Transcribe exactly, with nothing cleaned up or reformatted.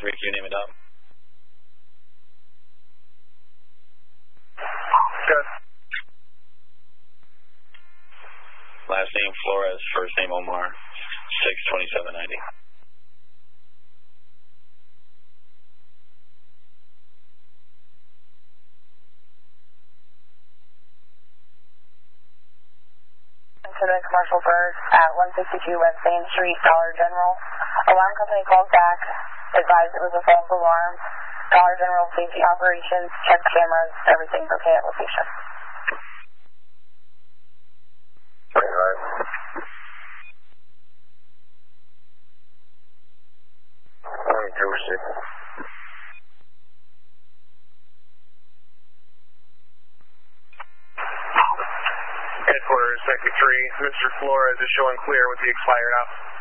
three Q, name and dom. Good. Last name Flores, first name Omar, six twenty-seven ninety. Incident commercial bird at one sixty-two West Main Street, Dollar General. Alarm company called back, advised it was a false alarm. Dollar General safety operations, checked cameras, everything's okay at location. twenty-five. twenty-two, six. Headquarters, Sector three. Mister Flores is showing clear with the expired out.